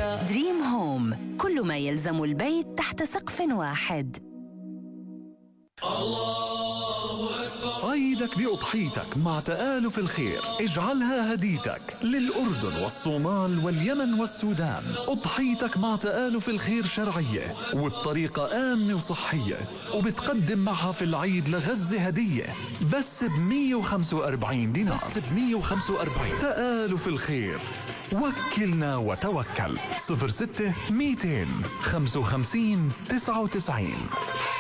دريم هوم، كل ما يلزم البيت تحت سقف واحد. عيدك بأضحيتك مع تآلف الخير، اجعلها هديتك للأردن والصومال واليمن والسودان. أضحيتك مع تآلف الخير شرعية وبطريقة آمنة وصحية، وبتقدم معها في العيد لغزة هدية بس ب145 دينار. بس ب145. تآلف الخير، وكلنا وتوكل. 06 255 99.